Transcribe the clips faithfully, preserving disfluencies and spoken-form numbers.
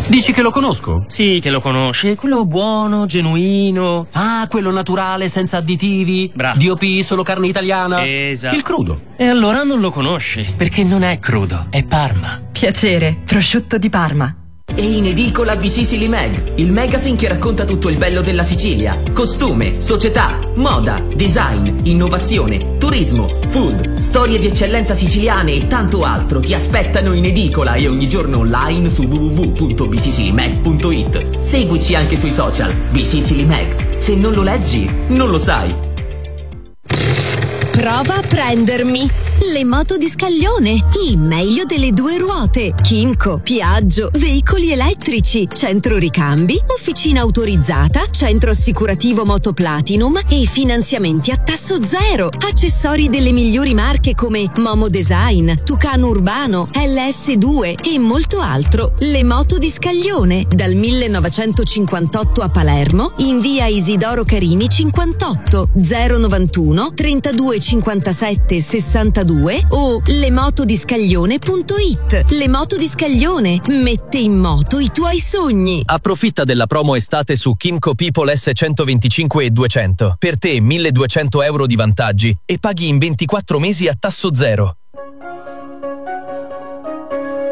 Dici che lo conosco? Sì, che lo conosci, è quello buono, genuino. Ah, quello naturale, senza additivi. Bravo. D O P, solo carne italiana. Esatto. Il crudo. E allora non lo conosci, perché non è crudo, è Parma. Piacere, prosciutto di Parma. E in edicola B Sicily Mag, il magazine che racconta tutto il bello della Sicilia. Costume, società, moda, design, innovazione, turismo, food, storie di eccellenza siciliane e tanto altro ti aspettano in edicola e ogni giorno online su w w w punto b sicily mag punto i t. Seguici anche sui social. B Sicily Mag. Se non lo leggi, non lo sai. Prova a prendermi. Le moto di Scaglione, il meglio delle due ruote. Kimco, Piaggio, veicoli elettrici, centro ricambi, officina autorizzata, centro assicurativo Moto Platinum e finanziamenti a tasso zero. Accessori delle migliori marche come Momo Design, Tucano Urbano, L S due e molto altro. Le moto di Scaglione, dal millenovecentocinquantotto a Palermo, in via Isidoro Carini cinquantotto, zero novantuno trentadue cinquantasette sessantadue o lemotodiscaglione punto i t. Le moto di Scaglione, mette in moto i tuoi sogni. Approfitta della promo estate su Kimco People S centoventicinque e duecento. Per te milleduecento euro di vantaggi e paghi in ventiquattro mesi a tasso zero.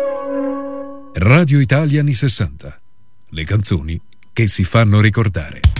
Radio Italia anni sessanta. Le canzoni che si fanno ricordare.